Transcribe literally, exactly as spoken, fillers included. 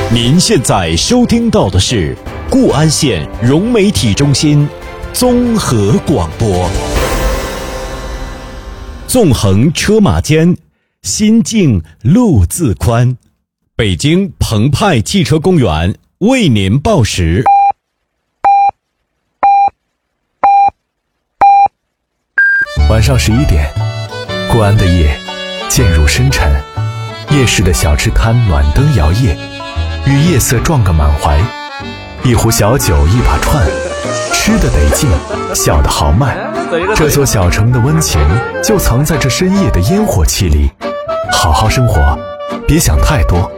您现在收听到的是固安县融媒体中心综合广播。纵横车马间，心静路自宽。北京澎湃汽车公园为您报时。 晚上十一点，固安的夜渐入深沉，夜市的小吃摊暖灯摇曳，与夜色撞个满怀。一壶小酒一把串，吃得得劲，笑得豪迈。这座小城的温情就藏在这深夜的烟火气里。好好生活，别想太多，